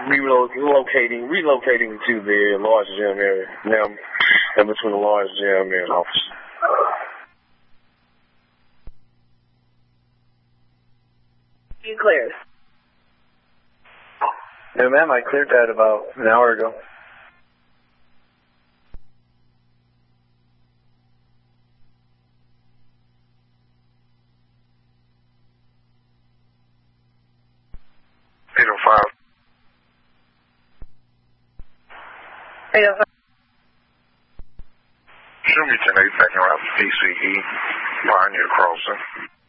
relocating to the large gym area. Now I'm in between the large gym and office. You cleared? Yeah, ma'am, I cleared that about an hour ago. Show me 10-8 second route to PCE, Pioneer Crossing.